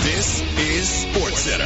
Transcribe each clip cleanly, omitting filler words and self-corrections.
This is SportsCenter.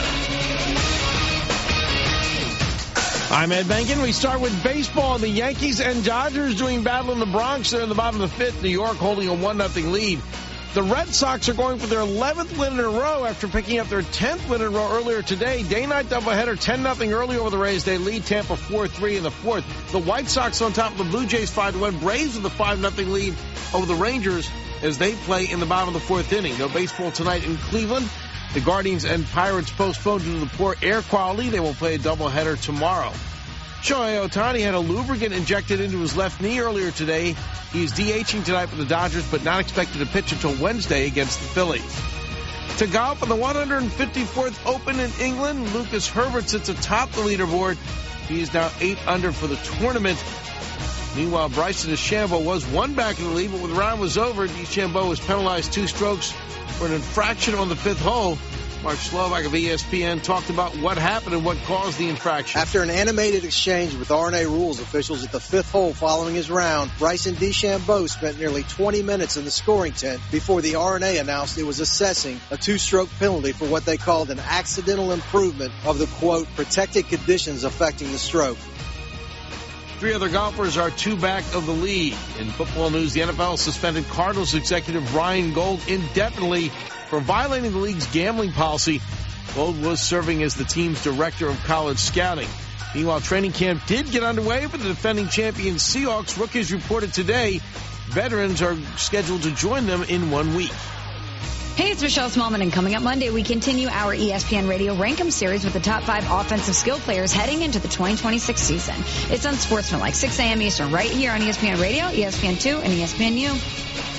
I'm Ed Benkin. We start with baseball. The Yankees and Dodgers doing battle in the Bronx. They're in the bottom of the fifth. New York holding a 1-0 lead. The Red Sox are going for their 11th win in a row after picking up their 10th win in a row earlier today. Day-night doubleheader, 10-0 early over the Rays. They lead Tampa 4-3 in the fourth. The White Sox on top of the Blue Jays 5-1. Braves with a 5-0 lead over the Rangers as they play in the bottom of the fourth inning. No baseball tonight in Cleveland. The Guardians and Pirates postponed due to the poor air quality. They will play a doubleheader tomorrow. Shohei Ohtani had a lubricant injected into his left knee earlier today. He's DHing tonight for the Dodgers, but not expected to pitch until Wednesday against the Phillies. To golf on the 154th Open in England, Lucas Herbert sits atop the leaderboard. He is now 8 under for the tournament. Meanwhile, Bryson DeChambeau was one back in the lead, but when the round was over, DeChambeau was penalized 2 strokes for an infraction on the 5th hole. Mark Slovak of ESPN talked about what happened and what caused the infraction. After an animated exchange with R&A rules officials at the 5th hole following his round, Bryson DeChambeau spent nearly 20 minutes in the scoring tent before the R&A announced it was assessing a 2-stroke penalty for what they called an accidental improvement of the, quote, protected conditions affecting the stroke. 3 other golfers are 2 back of the lead. In football news, the NFL suspended Cardinals executive Ryan Gold indefinitely for violating the league's gambling policy. Gold was serving as the team's director of college scouting. Meanwhile, training camp did get underway for the defending champion Seahawks. Rookies reported today. Veterans are scheduled to join them in 1 week. Hey, it's Michelle Smallman, and coming up Monday, we continue our ESPN Radio Rankem series with the top 5 offensive skill players heading into the 2026 season. It's on Sportsmanlike, 6 a.m. Eastern, right here on ESPN Radio, ESPN2, and ESPNU.